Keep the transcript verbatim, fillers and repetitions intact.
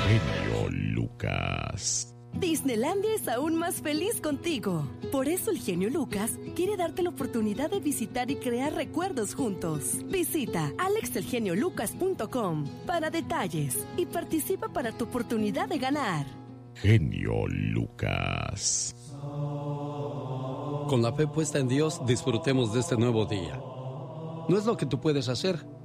genio Lucas. Disneylandia es aún más feliz contigo. Por eso el genio Lucas quiere darte la oportunidad de visitar y crear recuerdos juntos. Visita alex el genio lucas punto com para detalles y participa para tu oportunidad de ganar. Genio Lucas. Con la fe puesta en Dios, disfrutemos de este nuevo día. No es lo que tú puedes hacer,